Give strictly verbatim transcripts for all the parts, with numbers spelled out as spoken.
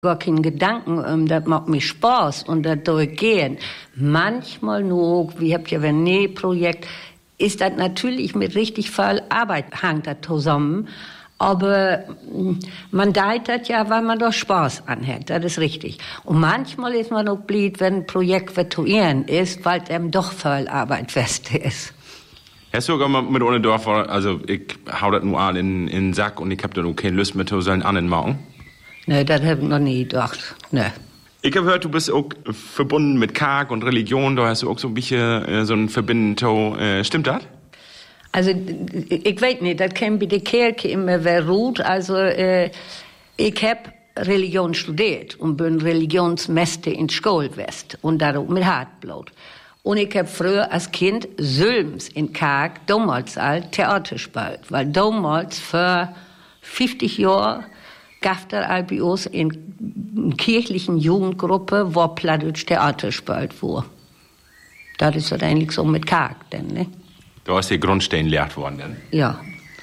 Gar keinen Gedanken, um, das macht mir Spaß und das durchgehen. Manchmal nur, wie habt ihr ein Nähprojekt, ist das natürlich mit richtig viel Arbeit hängt das zusammen. Aber man deit das ja, weil man doch Spaß anhat, das ist richtig. Und manchmal ist man auch blöd, wenn ein Projekt virtuell ist, weil einem doch viel Arbeit fest ist. Hast du sogar mal mit ohne Dorf, also ich hau das nur an in, in den Sack und ich hab dann auch keine Lust mehr zu sollen anderen machen? Nee, das habe ich noch nie gedacht. Nee. Ich habe gehört, du bist auch verbunden mit Karg und Religion, da hast du auch so ein bisschen äh, so ein Verbinden. Äh, stimmt das? Also, ich weiß nicht, das kann bei der Kirche immer wer ruht. Also, äh, ich hab Religion studiert und bin Religionsmeister in Schule gewesen und da auch mit Hartblut. Und ich hab früher als Kind Sülms in Karg, damals all Theater gespielt, weil damals für fünfzig Jahre gab es all bei uns in kirchlichen Jugendgruppe, wo Plattdeutsch Theater gespielt wurde. Das ist das eigentlich so mit Karg, denn, ne? Du hast die Grundstein gelehrt worden, denn? Ja.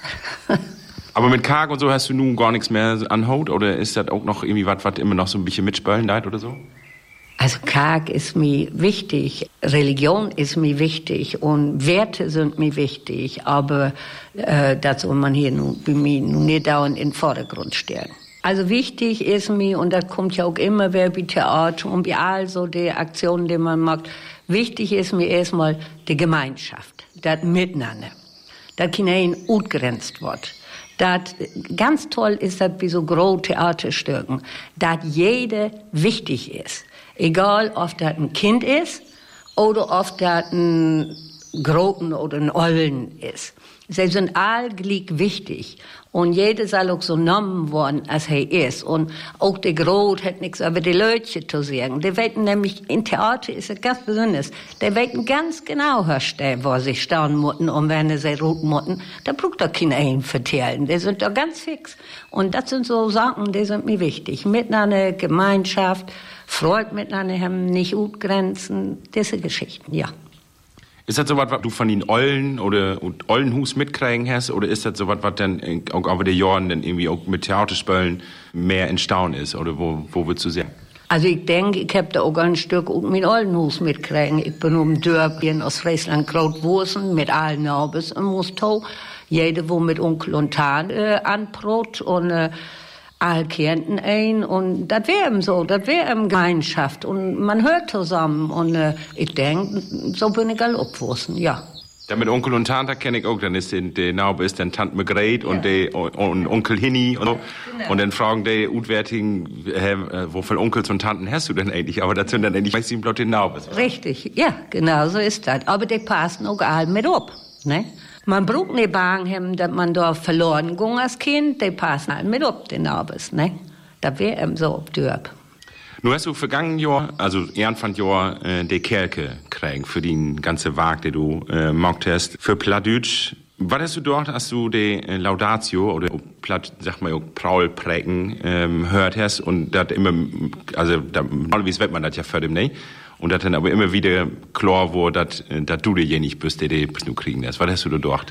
Aber mit Karg und so hast du nun gar nichts mehr anhaut? Oder ist das auch noch irgendwie was, was immer noch so ein bisschen mitspielen leid oder so? Also Karg ist mir wichtig, Religion ist mir wichtig und Werte sind mir wichtig, aber äh, das soll man hier nun, bei mir nun nicht dauernd in den Vordergrund stellen. Also wichtig ist mir, und das kommt ja auch immer wieder bei Theater und bei all so die Aktionen, die man macht, wichtig ist mir erstmal die Gemeinschaft, das Miteinander, das hinein ausgrenzt wird. Das, ganz toll ist das wie so große Theaterstücken, dass jeder wichtig ist. Egal, ob das ein Kind ist oder ob das ein Groten oder ein Ollen ist. Sie sind all gleich wichtig. Und jeder soll auch so genommen worden, als er ist. Und auch der Grot hat nichts über die Leute zu sagen. Die wissen nämlich, in Theater ist es ganz besonders. Die wissen ganz genau, herstellen, wo sie stehen müssen. Und wenn sie rot müssen, da braucht doch keiner einen vertellen. Die sind doch ganz fix. Und das sind so Sachen, die sind mir wichtig. Miteinander, Gemeinschaft, Freude miteinander haben, nicht Grenzen, diese Geschichten, ja. Ist das so was, was du von den Ollen oder Ollenhus mitkriegen hast? Oder ist das so was, was dann auch über die Jahren dann irgendwie auch mit Theaterspielen mehr entstaunen ist? Oder wo, wo würdest du sagen? Also ich denke, ich hab da auch ein Stück auch mit Ollenhus mitkriegen. Ich bin um Dörpchen aus Friesland, Krautwursen, mit allen Nabels im Mustau. Jede, wo mit Onkel und Tan äh, anbrot und äh, all Klienten ein und das wäre eben so, das wäre eben Gemeinschaft und man hört zusammen und äh, ich denke, so bin ich all aufgewachsen, ja. Ja, mit Onkel und Tante kenne ich auch, dann ist die, die Naube ist dann Tante Margret und, ja. und, und Onkel Hinni und so. Genau. Und dann fragen die Utwärtigen, äh, wo viele Onkels und Tanten hast du denn eigentlich? Aber das sind dann eigentlich meistens bloß die Naube. Richtig, ja, genau so ist das. Aber die passen auch alle mit ab, ne? Man braucht nicht Bangen haben, dass man da verloren ging als Kind, die passen halt mit ab, den Nabels, ne? Das wäre eben so auf Dörp. Nun hast du vergangenen Jahr, also Ehrenpfandjahr, äh, die Kerke kriegen für den ganzen Wag, den du äh, gemacht hast, für Plattdeutsch. Was hast du dort, als du die äh, Laudatio oder Platt, sag mal, Paul prägen ähm, hört hast und das immer, also da, normalerweise wird man das ja für dem, ne? Und das dann aber immer wieder klar wurde, dass, dass du derjenige bist, der den nur kriegen lässt. Was hast du da gedacht?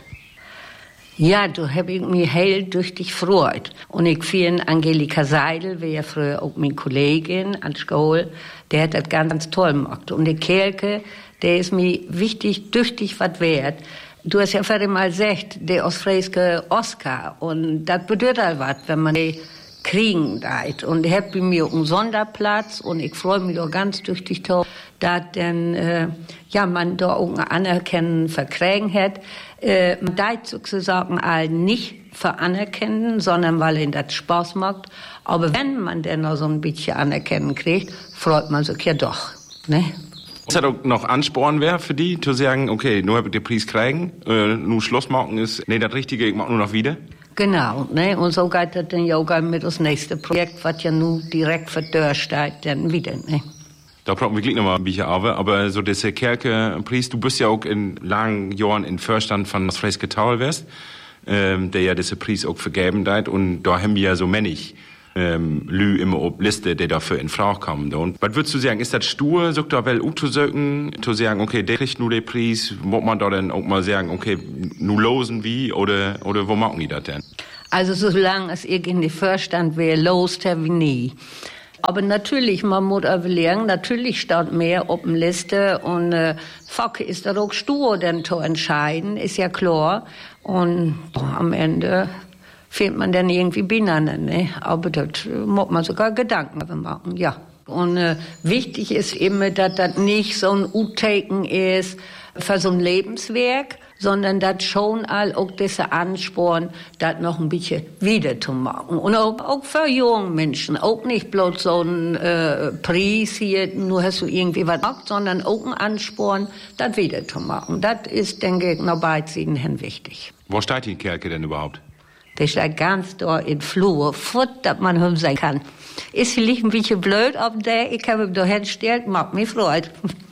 Ja, da habe ich mich heil durch dich gefreut. Und ich finde, Angelika Seidel, wie ja früher auch meine Kollegin an Schule, der hat das ganz toll gemacht. Und die Kirche, der ist mir wichtig, durch dich was wert. Du hast ja vorhin mal gesagt, der ostfriesische Oscar. Und das bedeutet halt was, wenn man die kriegen deit. Und ich habe bei mir einen Sonderplatz und ich freue mich auch ganz durch dich, dass denn, äh, ja, man da auch ein Anerkennen verkriegen hat. Äh, man deit sozusagen all nicht für anerkennen, sondern weil ihnen das Spaß macht. Aber wenn man denn noch so ein bisschen Anerkennen kriegt, freut man sich ja doch, ne? Was hat auch noch Ansporn wäre für die, zu sagen, okay, nur habe ich den Preis kriegen, äh, nur Schluss machen ist, nee, das Richtige, ich mach nur noch wieder? Genau, ne? Und so geht das dann ja auch mit das nächste Projekt, was ja nun direkt für Dörr steht, dann wieder, ne? Da brauchen wir gleich noch mal ein bisschen aber, aber so diese Kerke-Preis, du bist ja auch in langen Jahren in Vorstand von Ostfriesische Taul west, ähm, der ja diese Preis auch vergeben hat und da haben wir ja so männlich ähm, Lü immer auf Liste, die dafür in Frage kommen. Und was würdest du sagen, ist das stur, sagt da wel zu sagen, zu sagen, okay, der kriegt nur den Preis, muss man da dann auch mal sagen, okay, nur losen wie, oder, oder wo machen die das denn? Also solange es ich in die Vorstand wäre, lost habe ich nie. Aber natürlich, man muss überlegen, natürlich steht mehr auf der Liste und äh, Facke ist da auch stur, denn zu entscheiden, ist ja klar. Und boah, am Ende fehlt man dann irgendwie beieinander, ne? Aber das muss man sogar Gedanken machen, ja. Und äh, wichtig ist immer, dass das nicht so ein Uttaken ist für so ein Lebenswerk, sondern das schon all auch diese Ansporn, das noch ein bisschen wieder zu machen. Und auch, auch für junge Menschen, auch nicht bloß so ein äh, Preis hier, nur hast du irgendwie was gemacht, sondern auch ein Ansporn, das wieder zu machen. Das ist, denke ich, noch beiden hin wichtig. Wo steht die Kirche denn überhaupt? Das ist ganz da in Flur, fort, dass man hin sein kann. Ist vielleicht ein bisschen blöd, aber der, ich habe ihn da hingestellt, macht mich Freude.